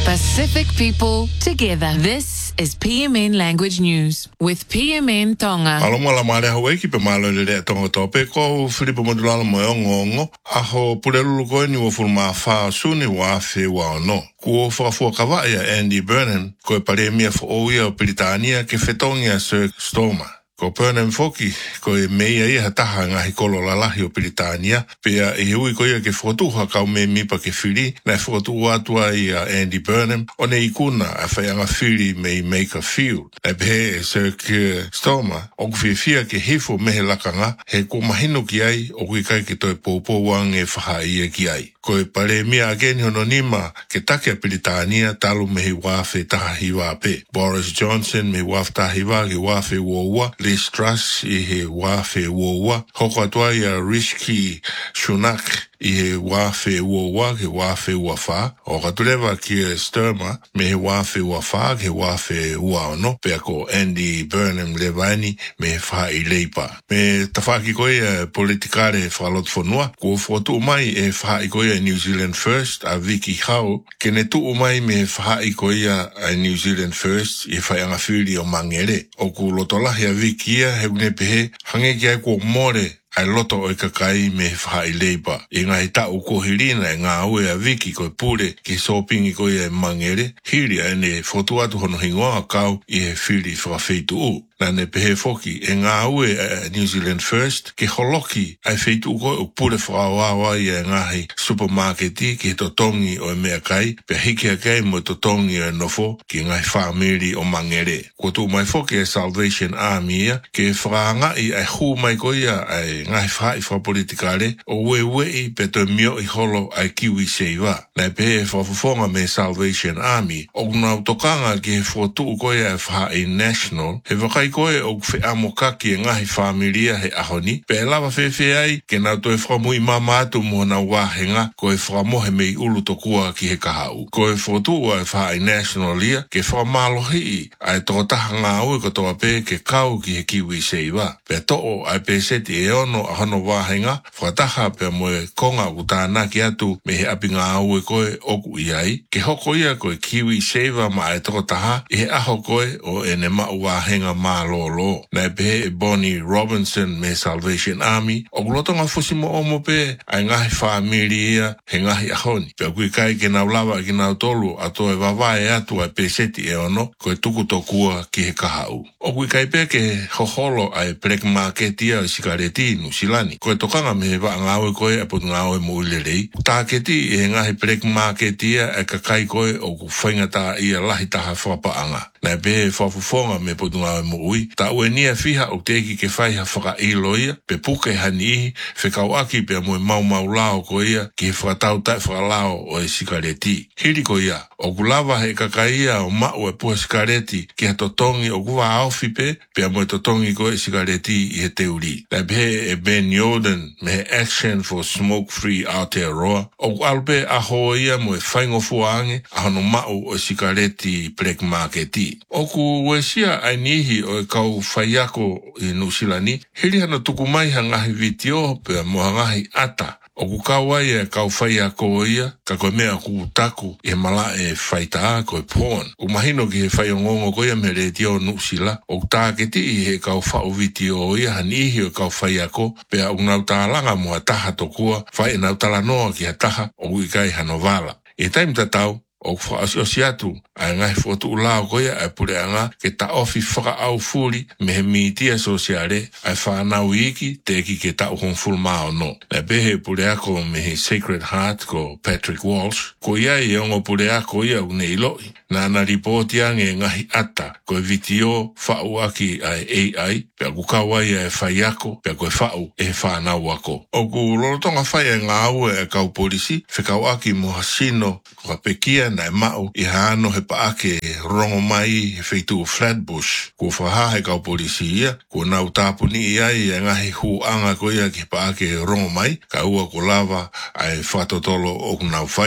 Pacific people together. This is PMN Language News with PMN Tonga. Alomala mare hawe ki pe malo le tonga tope ko Filipo Modulala mo ngongo aho pulelu ko ni wo fulma fa suni wa fe wa no ko fa kava ya Andy Burnham ko pare mia fo o Britania ke fetongia Sir Stoma. Ko Burnham foki ko mea ia hataha ngahi kolo lalahi o Britania pea e hui ko ia ke whotuha kau me mipa ke whiri na whotu atua ia Andy Burnham o ne ikuna a whaianga whiri me Maker Field. Na pehe Sir Keir Starmer o kuwhiwhia ke hifo mehe lakanga he ko mahino ki ai o kui kai ke toi pōpō wang e whaha ia ki ai. Ko e pare mia ageni hono nima ke take a Britania talu mehi wafe taha hiwa pe. Boris Johnson me waf taha hiwa ke wafe woua Liz Truss i he wafe woua. Hoko atua ia Rishi Sunak i he wafe woua ke wafe wafa. O katulewa Keir Starmer me he wafe wafa ke wafe uaono. Pea ko Andy Burnham levani me wha i leipa. Me tawhaki koe politikare whalot whanua. Ko whotu mai e wha i koe New Zealand First a Vicky Hau. Ke ne tu umai me wha i koe a New Zealand First i whaianga whiri o mangere. O ku lotolahi a Vicky ia he unepehe hange ki ai ko more ai loto o kakai me whai leipa. I ngai tau ko hirina e ngā ue a Viki koe pure ki sopingi koe e mangere. Hiri a ne whotu atu hono hingoa kau i he whiri whawheitu u. Na ne pehe foki e ngā ue a New Zealand First ke holoki ai wheitu koe o pure whaawawa i a ngahi supermarketi ki he totongi o e mea kai. Pe hiki a kai mo totongi o e nofo ki ngai whaamiri o mangere. Ko tu mai foki e Salvation Army ia ke whaanga i ai hu mai koe ai ngai whai whapolitikare o wei pe to mio i holo ai kiwi seiwa. Nai pehe whafufonga me Salvation Army o nau tokanga ki he whotu koe ai whai national he wakai koe o whi amokaki e ngahi whamiria he ahoni pe lawa whewhe ai ke nau toi whamui mamatu mo na wahenga koe whamohe mei ulu tokua ki he kahau. Koe whotu ai whai national ia ke whamalohi i ai tokotaha ngā ue kotoa pe ke kau ki he kiwi seiwa. Pe to'o ai pe seti e ono a hono wahenga, whataha pe moe konga utana ki atu me he api ngā aue koe oku iai. Ke hoko ia koe kiwi seiva ma e toko taha, i he aho koe o ene mau wahenga mā lolo. Nai pehe e Bonnie Robinson me Salvation Army, o kulotonga fusimo omo pe, ai ngahi whaamiri ia he ngahi ahoni. Pe kui kai ke nau lawa ki nau tolu, ato e wawae atu ai pe seti e ono, koe tuku tokua ki he kahau. O kui kai pe ke hoholo ai black market ia sikareti nusilani. Koe tokanga me wa ngawe koe apo ngawe mo ulerei. Tāketi e ngahi black market ia e kakai koe o ku whaingata ia lahi taha whapaanga. Nai pehe whafufonga me potu ngawe mo ui. Ta ue nia fiha o teki ke whaiha whaka ilo ia. Pe puke hani ihi whekau aki pe moe mau lao ko ia ki he whakatau tai whakalao o e sikareti. Hiri ko ia. O kulawa he kakai ia o mau e pua sikareti ki he totongi o kuwa aofi pe moe totongi ko e sikareti i he teuri. Nai pehe e Ben Yoden me he Action for Smoke Free Aotearoa. O alpe aho ia mo e whaingo fuange ahono mau o sikareti black marketi. O ku wesia ai nihi o e kau whaiako i Nusilani, hiri hana tuku mai hangahi vitio pe mo hangahi ata. O ku kawai e kau whaiako ia, ka koe mea ku taku e mala e whaitaa koe porn. O mahino ki he whaiongongo koe me re tio Nusila, o tāketi i he kau whao vitio ia hanihi o kau whaiako, pe au nau tālanga mua taha tokua, whai nau talanoa ki ha taha o uikai hanovala. E taim tatau, o whaasi atu, ai ngai whotu ulao koia ai pureanga ke ta ofi whaka au furi me he mitia sosiare ai whanau iki te ki ke ta uhon fulmao no. Na behe pureako me he Sacred Heart ko Patrick Walsh, ko ia i ongo pureako ia une iloi. Na ana ripoti ange ngahi ata, koe vitio whau aki ai AI, pia kukawai e whaiako, pia koe whau e whanau ako. O ku lorotonga whai e ngā ue e kau polisi, whikau aki mo hasino ko pekia na e mau i hano he paake rongo mai he wheitu o Flatbush. Ko whaha he kau polisi ia, ko nau tāpuni iai e ngahi huanga ko ia ki paake rongo mai, ka ua ko lava ai whatotolo o nau whai.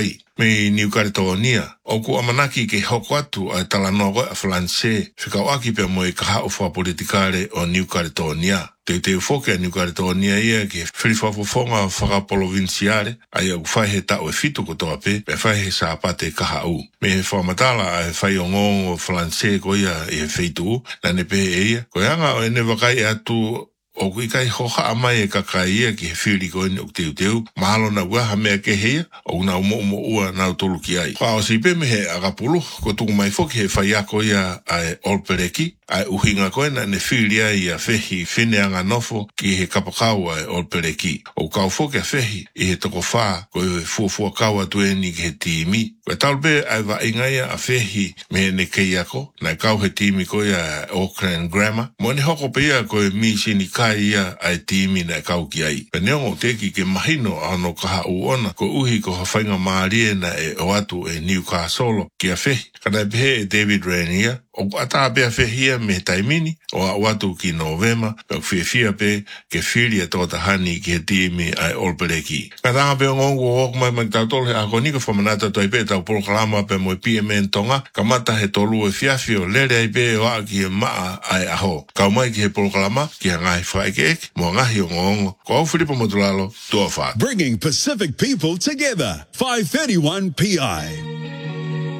me New Caledonia. O ku amanaki ke hoko atu ai talanoa a Flanse, whikauaki pe mo e kaha o politikare o New Caledonia. Te foke a New Caledonia ia ke whiriwhafofonga whakaprovinciare, ai au whaihe tau e fitu kotoa pe whaihe sa apate kaha au. Me he whamatala ai whai o ngongo Flanse ko ia e wheitu, na ne pe e ia. Ko anga o ene wakai atu o kui kai hoha amai e kakai ia ki he whiri ko ene o teu, mahalo na uaha mea ke hea, o na umo ua na utolu ki ai. Wha o si pe me he agapulu, ko tuku mai foki he whai ako ia ai Olpereki, ai uhinga koe na ne whiri ai a whehi wheneanga nofo ki he kapakau ai Olpereki. O kau foki a whehi i he toko wha ko e fuafua kau atu eni ki he tiimi. Koe talbe ai wa ingaia a whehi me ne kei ako, na kau he tiimi koe a Auckland Grammar. Mo ne hoko pe ia koe mi sini kai ia ai tiimi na kau ki ai. Pe neongo teki ke mahino ano kaha uona ko uhi ko hawhainga maarie na e o atu e Newcastle ki a whehi. Kana pehe e David Rainier, o ata bea whehia me taimini, o a watu ki Novema, pe whewhia pe ke whiri a tōta hani ki he tiimi ai Olpereki. Ka tanga pe o ngongu o ok mai tautole a konika whamanata toi pe tau polokalama pe mo PMN tonga, ka mata he tolu e whiawhio lere ai pe o a ki he maa ai aho. Kau mai ki he polokalama, ki ha ngai whaike mo ngahi o ngongo, ko au Filipo Motulalo, tua whāt. Bringing Pacific people together, 531 PI.